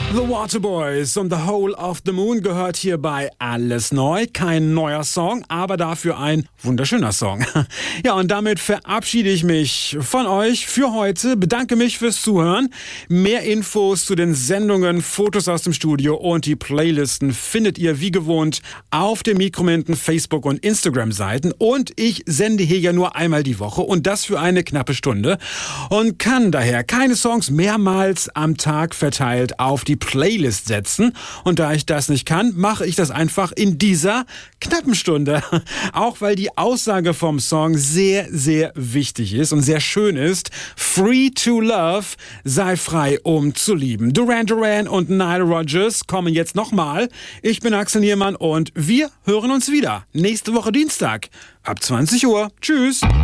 The Waterboys und The Whole of the Moon gehört hierbei alles neu. Kein neuer Song, aber dafür ein wunderschöner Song. Ja, und damit verabschiede ich mich von euch für heute. Bedanke mich fürs Zuhören. Mehr Infos zu den Sendungen, Fotos aus dem Studio und die Playlisten findet ihr wie gewohnt auf den Mikrominten Facebook- und Instagram-Seiten. Und ich sende hier ja nur einmal die Woche und das für eine knappe Stunde und kann daher keine Songs mehrmals am Tag verteilt auf die Playlist setzen. Und da ich das nicht kann, mache ich das einfach in dieser knappen Stunde. Auch weil die Aussage vom Song sehr, sehr wichtig ist und sehr schön ist. Free to love, sei frei, um zu lieben. Duran Duran und Nile Rodgers kommen jetzt nochmal. Ich bin Axel Niermann und wir hören uns wieder nächste Woche Dienstag ab 20 Uhr. Tschüss!